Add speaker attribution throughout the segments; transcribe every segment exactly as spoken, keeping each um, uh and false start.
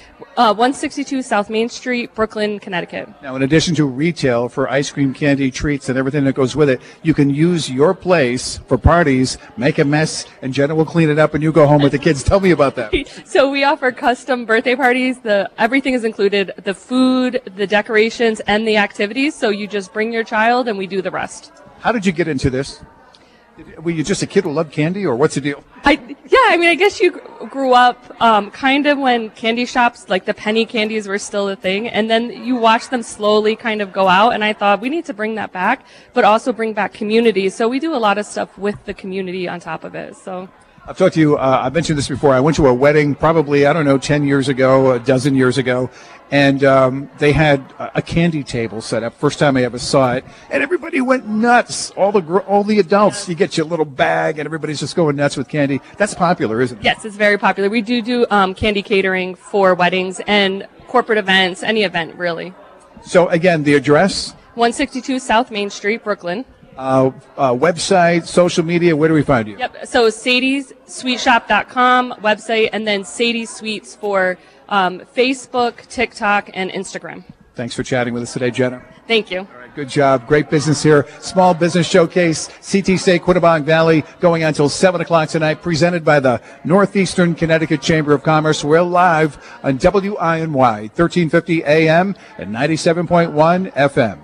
Speaker 1: Uh, one sixty-two South Main Street, Brooklyn, Connecticut.
Speaker 2: Now, in addition to retail for ice cream, candy, treats, and everything that goes with it, you can use your place for parties, make a mess, and Jenna will clean it up, and you go home with the kids. Tell me about that.
Speaker 1: So we offer custom birthday parties. The everything is included, the food, the decorations, and the activities. So you just bring your child, and we do the rest.
Speaker 2: How did you get into this? Were you just a kid who loved candy, or what's the deal?
Speaker 1: I, yeah, I mean, I guess you grew up um, kind of when candy shops, like the penny candies, were still a thing, and then you watch them slowly kind of go out, and I thought we need to bring that back, but also bring back community. So we do a lot of stuff with the community on top of it. So.
Speaker 2: I've talked to you, uh, I mentioned this before. I went to a wedding probably, I don't know, ten years ago, a dozen years ago, and um, they had a candy table set up. First time I ever saw it, and everybody went nuts. All the gr- all the adults, you get your little bag, and everybody's just going nuts with candy. That's popular, isn't it?
Speaker 1: Yes, it's very popular. We do do um, candy catering for weddings and corporate events, any event, really.
Speaker 2: So, again, the address?
Speaker 1: one sixty-two South Main Street, Brooklyn.
Speaker 2: Uh, uh, website, social media, where do we find you?
Speaker 1: Yep. So Sadie's Sweet Shop dot com website, and then Sadie's Sweets for um, Facebook, TikTok, and Instagram.
Speaker 2: Thanks for chatting with us today, Jenna.
Speaker 1: Thank you.
Speaker 2: All right, good job. Great business here. Small Business Showcase, C T State, Quittawong Valley, going on until seven o'clock tonight, presented by the Northeastern Connecticut Chamber of Commerce. We're live on W I N Y, thirteen fifty A M and ninety-seven point one F M.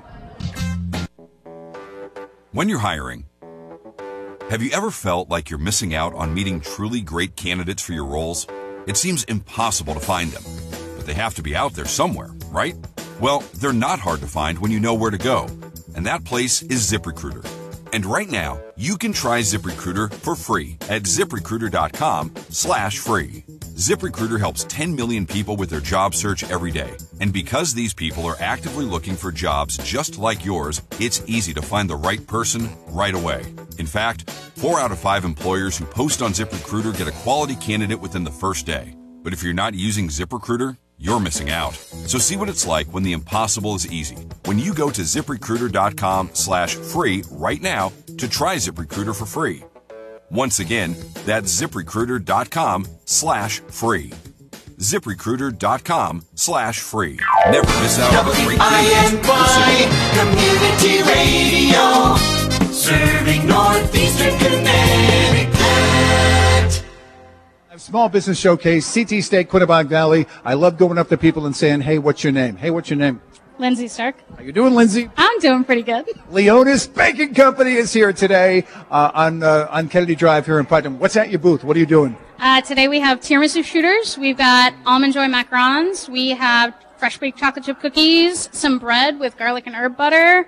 Speaker 3: When you're hiring, have you ever felt like you're missing out on meeting truly great candidates for your roles? It seems impossible to find them, but they have to be out there somewhere, right? Well, they're not hard to find when you know where to go, and that place is ZipRecruiter. And right now, you can try ZipRecruiter for free at ZipRecruiter.com slash free. ZipRecruiter helps ten million people with their job search every day. And because these people are actively looking for jobs just like yours, it's easy to find the right person right away. In fact, four out of five employers who post on ZipRecruiter get a quality candidate within the first day. But if you're not using ZipRecruiter, you're missing out. So see what it's like when the impossible is easy. When you go to ZipRecruiter.com slash free right now to try ZipRecruiter for free. Once again, that's ZipRecruiter.com slash free. ZipRecruiter.com slash free. Never miss out on the great
Speaker 4: Community Radio, serving Northeastern Connecticut.
Speaker 2: Small Business Showcase, C T State, Quittawong Valley. I love going up to people and saying, hey, what's your name? Hey, what's your name?
Speaker 5: Lindsay Stark.
Speaker 2: How you doing, Lindsay?
Speaker 5: I'm doing pretty good.
Speaker 2: Leonis Baking Company is here today uh, on uh, on Kennedy Drive here in Putnam. What's at your booth? What are you doing?
Speaker 5: Uh, today we have tiramisu shooters. We've got Almond Joy macarons. We have fresh baked chocolate chip cookies, some bread with garlic and herb butter.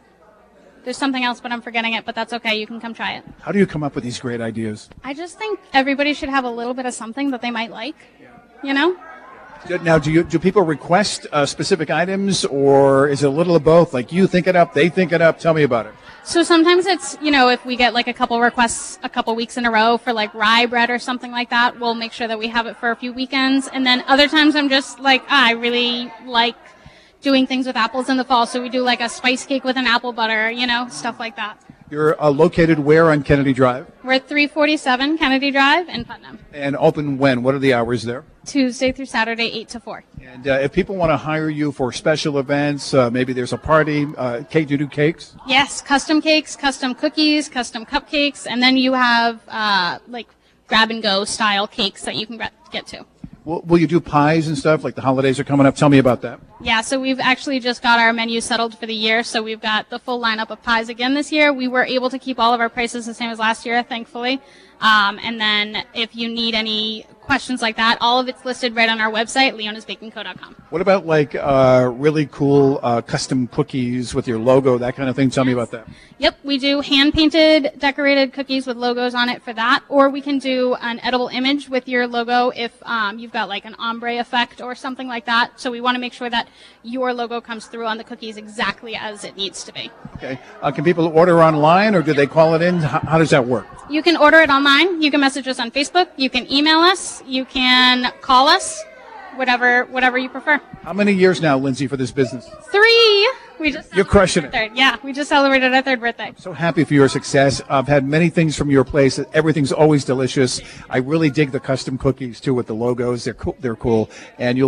Speaker 5: There's something else, but I'm forgetting it, but that's okay. You can come try it.
Speaker 2: How do you come up with these great ideas?
Speaker 5: I just think everybody should have a little bit of something that they might like, you know?
Speaker 2: Now, do you do people request uh, specific items, or is it a little of both? Like you think it up, they think it up? Tell me about it.
Speaker 5: So sometimes it's, you know, if we get like a couple requests a couple weeks in a row for like rye bread or something like that, we'll make sure that we have it for a few weekends. And then other times I'm just like, ah, I really like doing things with apples in the fall, so we do like a spice cake with an apple butter, you know, stuff like that.
Speaker 2: You're uh, located where on Kennedy Drive?
Speaker 5: We're at three forty-seven Kennedy Drive in Putnam.
Speaker 2: And open when? What are the hours there?
Speaker 5: Tuesday through Saturday, eight to four.
Speaker 2: And uh, if people want to hire you for special events, uh, maybe there's a party, uh, cake, do you do cakes?
Speaker 5: Yes, custom cakes, custom cookies, custom cupcakes, and then you have uh, like grab-and-go style cakes that you can get to.
Speaker 2: Will, will you do pies and stuff? Like the holidays are coming up. Tell me about that.
Speaker 5: Yeah, so we've actually just got our menu settled for the year, so we've got the full lineup of pies again this year. We were able to keep all of our prices the same as last year, thankfully. Um, and then if you need any questions like that, all of it's listed right on our website, leonis baking co dot com.
Speaker 2: What about like uh, really cool uh, custom cookies with your logo, that kind of thing? Tell yes. me about that.
Speaker 5: Yep, we do hand-painted, decorated cookies with logos on it for that, or we can do an edible image with your logo if um, you've got like an ombre effect or something like that. So we want to make sure that your logo comes through on the cookies exactly as it needs to be.
Speaker 2: Okay. Uh, can people order online, or do they call it in? How, how does that work?
Speaker 5: You can order it online. You can message us on Facebook. You can email us. You can call us. Whatever, whatever you prefer.
Speaker 2: How many years now, Lindsay, for this business?
Speaker 5: Three. We just
Speaker 2: You're crushing it.
Speaker 5: Third. Yeah, we just celebrated our third birthday.
Speaker 2: So happy for your success. I've had many things from your place. Everything's always delicious. I really dig the custom cookies too with the logos. They're cool. They're cool, and you'll